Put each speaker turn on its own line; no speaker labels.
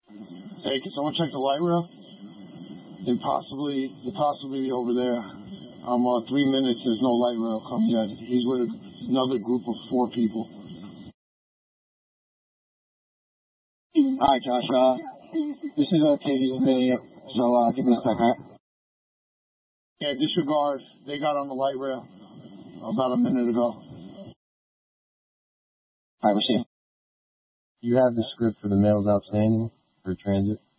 Hey, can someone check the light rail? They possibly be over there. 3 minutes, there's no light rail coming yet. He's with another group of 4 people.
All right, Josh. This is Katie's video, so give me a second, all right?
Yeah, disregard. They got on the light rail about a minute ago.
All right, we'll see you.
You have the script for the mails outstanding for transit?